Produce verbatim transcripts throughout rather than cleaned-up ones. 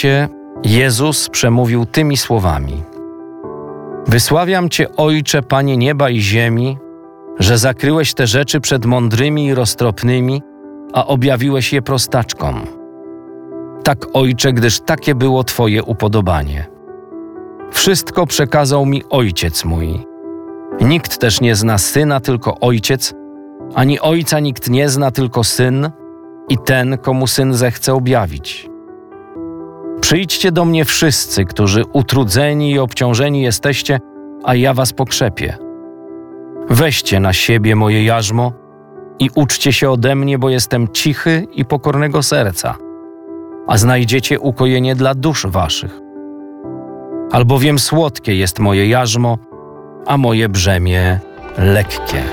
momencie Jezus przemówił tymi słowami: Wysławiam Cię, Ojcze, Panie nieba i ziemi, że zakryłeś te rzeczy przed mądrymi i roztropnymi, a objawiłeś je prostaczkom. Tak, Ojcze, gdyż takie było Twoje upodobanie. Wszystko przekazał mi Ojciec mój. Nikt też nie zna Syna, tylko Ojciec, ani Ojca nikt nie zna, tylko Syn i ten, komu Syn zechce objawić. Przyjdźcie do mnie wszyscy, którzy utrudzeni i obciążeni jesteście, a ja was pokrzepię. Weźcie na siebie moje jarzmo i uczcie się ode mnie, bo jestem cichy i pokornego serca, a znajdziecie ukojenie dla dusz waszych. Albowiem słodkie jest moje jarzmo, a moje brzemię lekkie.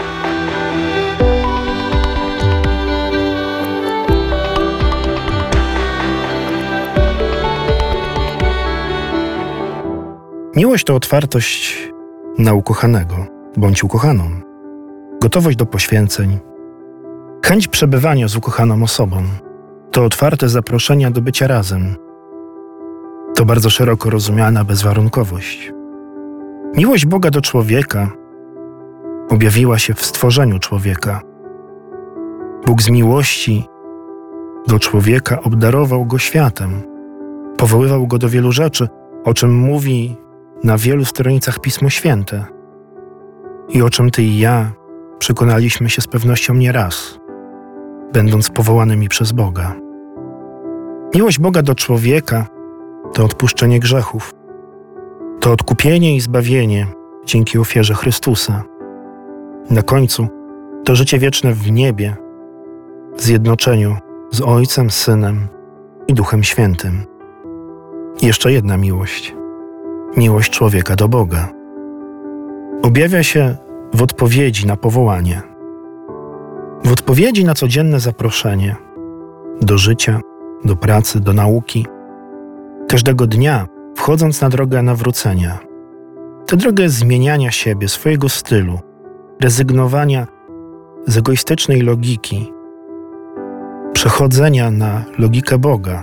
Miłość to otwartość na ukochanego bądź ukochaną, gotowość do poświęceń, chęć przebywania z ukochaną osobą, to otwarte zaproszenia do bycia razem. To bardzo szeroko rozumiana bezwarunkowość. Miłość Boga do człowieka objawiła się w stworzeniu człowieka. Bóg z miłości do człowieka obdarował go światem, powoływał go do wielu rzeczy, o czym mówi na wielu stronicach Pismo Święte i o czym ty i ja przekonaliśmy się z pewnością nieraz, będąc powołanymi przez Boga. Miłość Boga do człowieka to odpuszczenie grzechów, to odkupienie i zbawienie dzięki ofierze Chrystusa. Na końcu to życie wieczne w niebie, w zjednoczeniu z Ojcem, Synem i Duchem Świętym. I jeszcze jedna miłość. Miłość człowieka do Boga. Objawia się w odpowiedzi na powołanie. W odpowiedzi na codzienne zaproszenie do życia, do pracy, do nauki. Każdego dnia wchodząc na drogę nawrócenia. Tę drogę zmieniania siebie, swojego stylu, rezygnowania z egoistycznej logiki, przechodzenia na logikę Boga.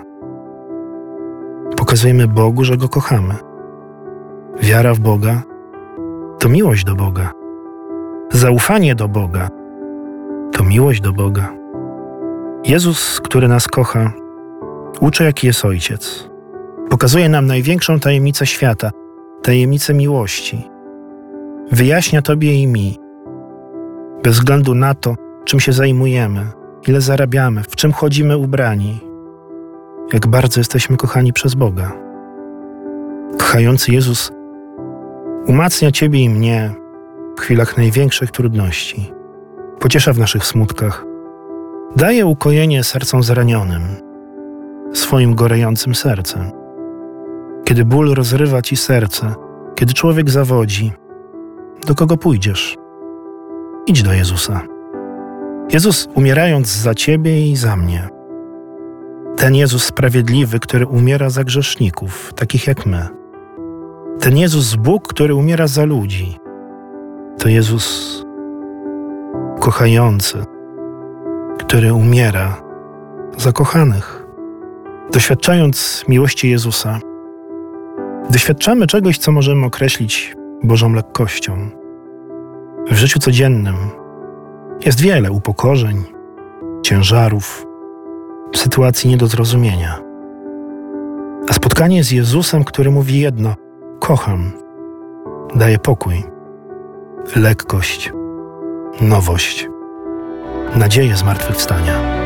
Pokazujemy Bogu, że Go kochamy. Wiara w Boga to miłość do Boga. Zaufanie do Boga to miłość do Boga. Jezus, który nas kocha, uczy, jaki jest Ojciec. Pokazuje nam największą tajemnicę świata, tajemnicę miłości. Wyjaśnia Tobie i mi, bez względu na to, czym się zajmujemy, ile zarabiamy, w czym chodzimy ubrani, jak bardzo jesteśmy kochani przez Boga. Kochający Jezus umacnia Ciebie i mnie w chwilach największych trudności, pociesza w naszych smutkach, daje ukojenie sercom zranionym, swoim gorejącym sercem. Kiedy ból rozrywa Ci serce, kiedy człowiek zawodzi, do kogo pójdziesz? Idź do Jezusa. Jezus, umierając za Ciebie i za mnie, ten Jezus sprawiedliwy, który umiera za grzeszników, takich jak my. Ten Jezus Bóg, który umiera za ludzi. To Jezus kochający, który umiera za kochanych. Doświadczając miłości Jezusa, doświadczamy czegoś, co możemy określić Bożą lekkością. W życiu codziennym jest wiele upokorzeń, ciężarów, sytuacji nie do zrozumienia. A spotkanie z Jezusem, który mówi jedno: kocham, daje pokój, lekkość, nowość, nadzieję zmartwychwstania.